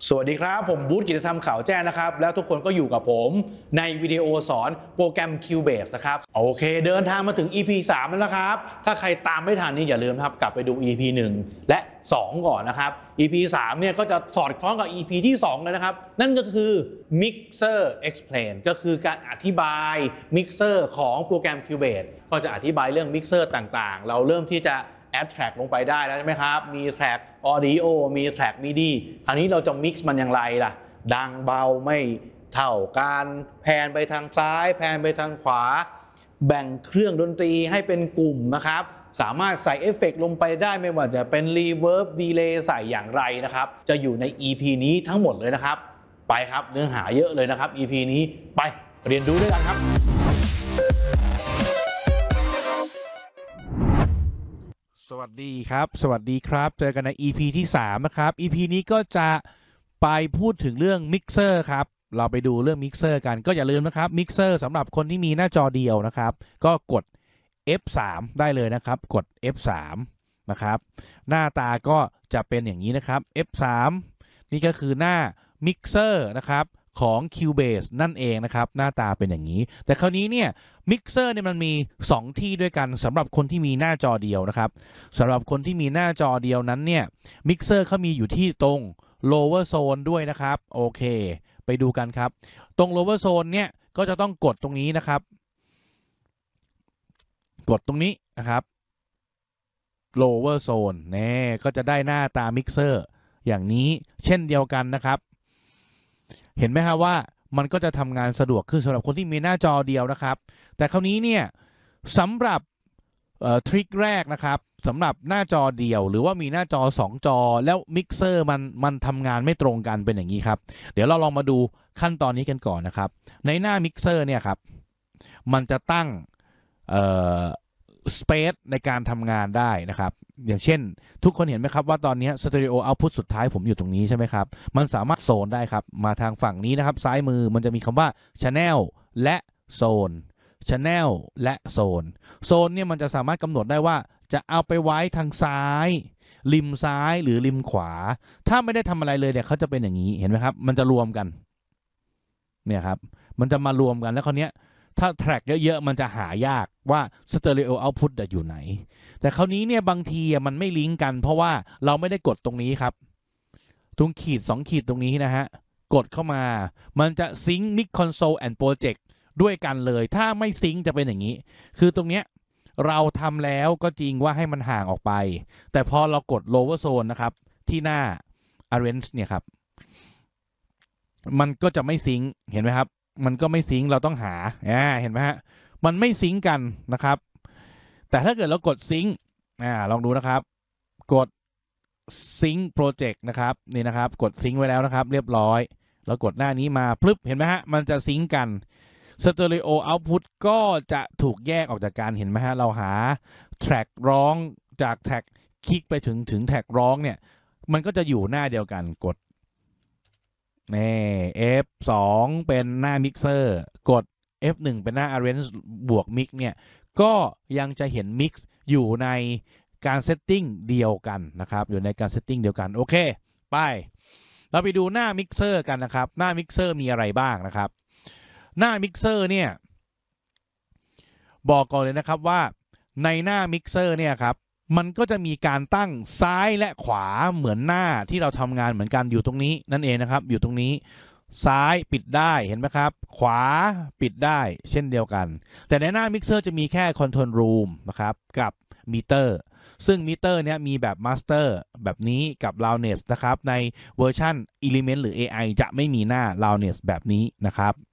สวัสดีครับผมบูธกิจธรรมข่าวแจ้งนะครับแล้วทุกคนก็อยู่กับผมในวิดีโอสอนโปรแกรม Cubase นะครับโอเคเดินทางมาถึง EP 3แล้วนะครับถ้าใครตามไม่ทันนี่อย่าลืมครับกลับไปดู EP 1 และ 2 ก่อนนะครับ EP 3เนี่ยก็จะสอดคล้องกับ EP ที่ 2เลยนะครับนั่นก็คือ Mixer Explain ก็คือการอธิบาย Mixer ของโปรแกรม Cubase ก็จะอธิบายเรื่อง Mixer ต่างๆเราเริ่มที่จะแอดแทร็กลงไปได้แล้วใช่ไหมครับมีแทร็ก Audio มีแทร็ก MIDI คราวนี้เราจะมิกซ์มันอย่างไรล่ะดังเบาไม่เท่ากันแพนไปทางซ้ายแพนไปทางขวาแบ่งเครื่องดนตรีให้เป็นกลุ่มนะครับสามารถใส่เอฟเฟกต์ลงไปได้ไม่ว่าจะเป็นรีเวิร์บดีเลย์ใส่อย่างไรนะครับจะอยู่ใน EP นี้ทั้งหมดเลยนะครับไปครับเนื้อหาเยอะเลยนะครับ EP นี้ไปเรียนรู้ด้วยกันครับสวัสดีครับสวัสดีครับเจอกันใน EP ที่3นะครับ EP นี้ก็จะไปพูดถึงเรื่องมิกเซอร์ครับเราไปดูเรื่องมิกเซอร์กันก็อย่าลืมนะครับมิกเซอร์สำหรับคนที่มีหน้าจอเดียวนะครับก็กด F3 ได้เลยนะครับกด F3 นะครับหน้าตาก็จะเป็นอย่างนี้นะครับ F3 นี่ก็คือหน้ามิกเซอร์นะครับของ Cubase นั่นเองนะครับหน้าตาเป็นอย่างนี้แต่คราวนี้เนี่ยมิกเซอร์เนี่ยมันมี2ที่ด้วยกันสำหรับคนที่มีหน้าจอเดียวนะครับสำหรับคนที่มีหน้าจอเดียวนั้นเนี่ยมิกเซอร์เขามีอยู่ที่ตรง lower zone ด้วยนะครับโอเคไปดูกันครับตรง lower zone เนี่ยก็จะต้องกดตรงนี้นะครับกดตรงนี้นะครับ lower zone แน่ก็จะได้หน้าตามิกเซอร์อย่างนี้เช่นเดียวกันนะครับเห็นไหมครับว่ามันก็จะทำงานสะดวกขึ้นสำหรับคนที่มีหน้าจอเดียวนะครับแต่คราวนี้เนี่ยสำหรับทริคแรกนะครับสำหรับหน้าจอเดียวหรือว่ามีหน้าจอ2จอแล้วมิกเซอร์มันทำงานไม่ตรงกันเป็นอย่างนี้ครับเดี๋ยวเราลองมาดูขั้นตอนนี้กันก่อนนะครับในหน้ามิกเซอร์เนี่ยครับมันจะตั้งสเปซในการทำงานได้นะครับอย่างเช่นทุกคนเห็นไหมครับว่าตอนนี้สเตอริโอเอาต์พุตสุดท้ายผมอยู่ตรงนี้ใช่ไหมครับมันสามารถโซนได้ครับมาทางฝั่งนี้นะครับซ้ายมือมันจะมีคำว่า Channel และโซน Channel และโซนโซนเนี่ยมันจะสามารถกำหนดได้ว่าจะเอาไปไว้ทางซ้ายริมซ้ายหรือริมขวาถ้าไม่ได้ทำอะไรเลยเนี่ยเขาจะเป็นอย่างนี้เห็นไหมครับมันจะรวมกันเนี่ยครับมันจะมารวมกันแล้วคราวนี้ถ้าแทร็กเยอะๆมันจะหายากว่าสเตอริโอเอาต์พุตอยู่ไหนแต่คราวนี้เนี่ยบางทีมันไม่ลิงก์กันเพราะว่าเราไม่ได้กดตรงนี้ครับตรงขีด2ขีดตรงนี้นะฮะกดเข้ามามันจะซิงค์ Mic Console and Project ด้วยกันเลยถ้าไม่ซิงค์จะเป็นอย่างนี้คือตรงเนี้ยเราทำแล้วก็จริงว่าให้มันห่างออกไปแต่พอเรากด lower zone นะครับที่หน้า arrange เนี่ยครับมันก็จะไม่ซิงค์เห็นไหมครับมันก็ไม่ซิงค์เราต้องหาเห็นไหมฮะมันไม่ซิงค์กันนะครับแต่ถ้าเกิดเรากดซิงค์ลองดูนะครับกดซิงค์โปรเจกต์นะครับนี่นะครับกดซิงค์ไว้แล้วนะครับเรียบร้อยแล้วกดหน้านี้มาปึ๊บเห็นไหมฮะมันจะซิงค์กันสเตอริโอเอาต์พุตก็จะถูกแยกออกจากกันเห็นไหมฮะเราหาแทร็กร้องจากแทร็กคลิกไปถึงแทร็กร้องเนี่ยมันก็จะอยู่หน้าเดียวกันกดนี่ F2 เป็นหน้ามิกเซอร์กด F1 เป็นหน้า Arrange บวก Mix เนี่ยก็ยังจะเห็น Mix อยู่ในการเซตติ้งเดียวกันนะครับอยู่ในการเซตติ้งเดียวกันโอเคไปเราไปดูหน้ามิกเซอร์กันนะครับหน้ามิกเซอร์มีอะไรบ้างนะครับหน้ามิกเซอร์เนี่ยบอกก่อนเลยนะครับว่าในหน้ามิกเซอร์เนี่ยครับมันก็จะมีการตั้งซ้ายและขวาเหมือนหน้าที่เราทำงานเหมือนกันอยู่ตรงนี้นั่นเองนะครับอยู่ตรงนี้ซ้ายปิดได้เห็นไหมครับขวาปิดได้เช่นเดียวกันแต่ในหน้ามิกเซอร์จะมีแค่ Control Room นะครับกับมิเตอร์ซึ่งมิเตอร์เนี้ยมีแบบ Master แบบนี้กับ Loudness นะครับในเวอร์ชัน Element หรือ AI จะไม่มีหน้า Loudness แบบนี้นะครับ